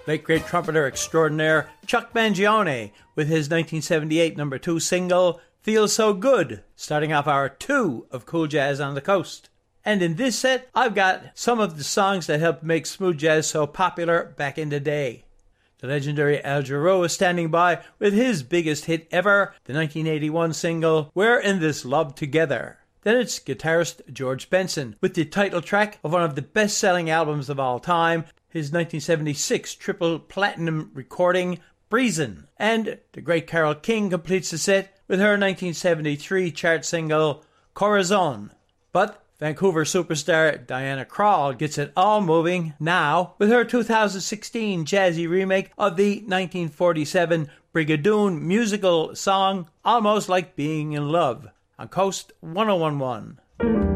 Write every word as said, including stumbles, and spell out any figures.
late great trumpeter extraordinaire Chuck Mangione with his nineteen seventy-eight number two single, Feels So Good, starting off hour two of Cool Jazz on the Coast. And in this set, I've got some of the songs that helped make smooth jazz so popular back in the day. The legendary Al Jarreau is standing by with his biggest hit ever, the nineteen eighty-one single, We're in This Love Together. Then it's guitarist George Benson with the title track of one of the best-selling albums of all time, his nineteen seventy-six triple platinum recording, Breezin'. And the great Carole King completes the set with her nineteen seventy-three chart single, Corazon. But Vancouver superstar Diana Krall gets it all moving now with her two thousand sixteen jazzy remake of the nineteen forty-seven Brigadoon musical song, Almost Like Being in Love, on Coast one oh one point one.